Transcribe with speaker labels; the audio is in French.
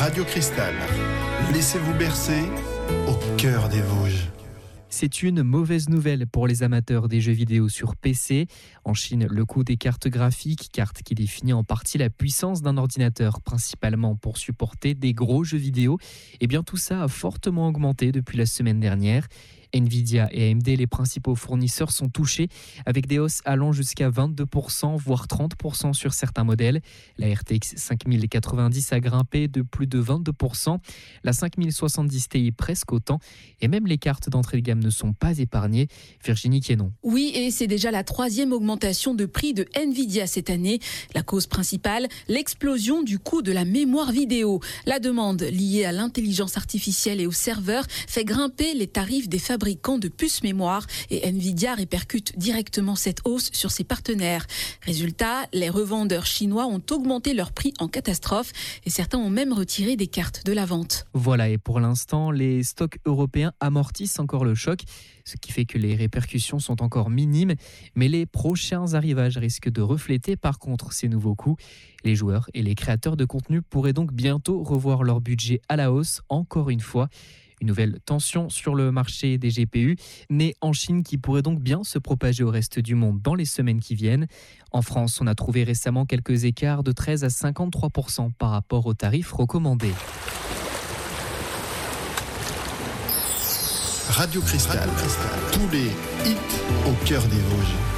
Speaker 1: Radio Cristal. Laissez-vous bercer au cœur des Vosges.
Speaker 2: C'est une mauvaise nouvelle pour les amateurs des jeux vidéo sur PC. En Chine, le coût des cartes graphiques, carte qui définit en partie la puissance d'un ordinateur, principalement pour supporter des gros jeux vidéo, eh bien tout ça a fortement augmenté depuis la semaine dernière. Nvidia et AMD, les principaux fournisseurs, sont touchés avec des hausses allant jusqu'à 22%, voire 30% sur certains modèles. La RTX 5090 a grimpé de plus de 22%, la 5070 Ti presque autant, et même les cartes d'entrée de gamme ne sont pas épargnées. Virginie Quénon.
Speaker 3: Oui, et c'est déjà la 3e augmentation de prix de Nvidia cette année. La cause principale, l'explosion du coût de la mémoire vidéo. La demande liée à l'intelligence artificielle et aux serveurs fait grimper les tarifs des fabricants de puces mémoire et Nvidia répercute directement cette hausse sur ses partenaires. Résultat, les revendeurs chinois ont augmenté leur prix en catastrophe et certains ont même retiré des cartes de la vente.
Speaker 2: Voilà, et pour l'instant, les stocks européens amortissent encore le choc, ce qui fait que les répercussions sont encore minimes, mais les prochains arrivages risquent de refléter par contre ces nouveaux coûts. Les joueurs et les créateurs de contenu pourraient donc bientôt revoir leur budget à la hausse, encore une fois. Une nouvelle tension sur le marché des GPU, née en Chine, qui pourrait donc bien se propager au reste du monde dans les semaines qui viennent. En France, on a trouvé récemment quelques écarts de 13 à 53% par rapport aux tarifs recommandés.
Speaker 1: Radio Cristal. Tous les hits au cœur des Vosges.